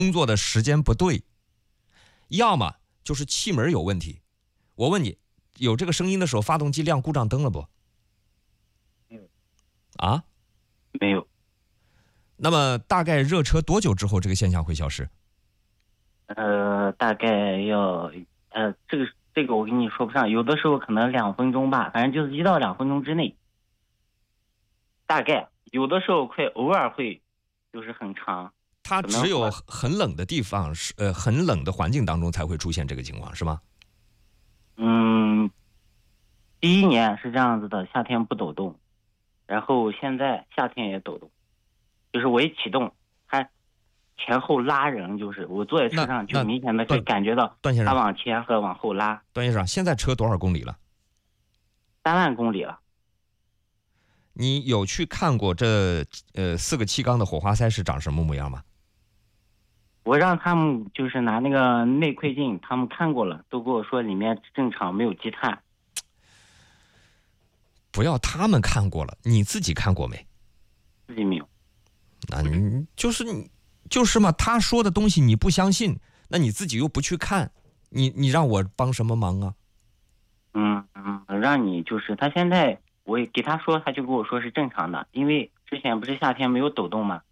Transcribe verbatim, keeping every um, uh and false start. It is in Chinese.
工作的时间不对，要么就是气门有问题。我问你，有这个声音的时候，发动机亮故障灯了不？ 没有。 啊？ 没有。 那么大概热车多久之后这个现象会消失？ 呃，大概要呃，这个这个我跟你说不上，有的时候可能两分钟吧，反正就是一到两分钟之内。大概有的时候会偶尔会，就是很长。 它只有很冷的地方，是呃很冷的环境当中才会出现这个情况，是吗？ 嗯，第一年是这样子的，夏天不抖动，然后现在夏天也抖动，就是我一启动，它前后拉人，就是我坐在车上就明显的可以感觉到它往前和往后拉。 段先生，现在车多少公里了？ 三万公里了。 你有去看过这呃四个气缸的火花塞是长什么模样吗？ 我让他们就是拿那个内窥镜，他们看过了，都跟我说里面正常，没有积碳。 不要他们看过了，你自己看过没？ 自己没有。 那你就是你就是嘛，他说的东西你不相信，那你自己又不去看，你你让我帮什么忙啊？ 嗯嗯，让你就是他现在我也给他说，他就跟我说是正常的，因为之前不是夏天没有抖动嘛，